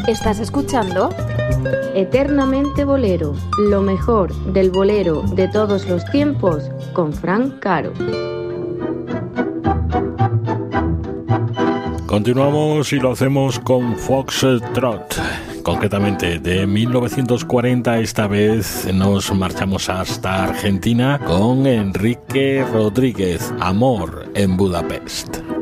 ¿Estás escuchando? Eternamente Bolero, lo mejor del bolero de todos los tiempos, con Fran Caro. Continuamos y lo hacemos con Foxtrot, concretamente de 1940. Esta vez nos marchamos hasta Argentina con Enrique Rodríguez, Amor en Budapest.